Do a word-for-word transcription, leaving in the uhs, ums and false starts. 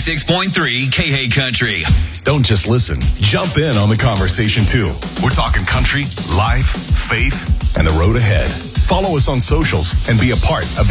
ninety-six point three K A Country. Don't just listen. Jump in on the conversation, too. We're talking country, life, faith, and the road ahead. Follow us on socials and be a part of the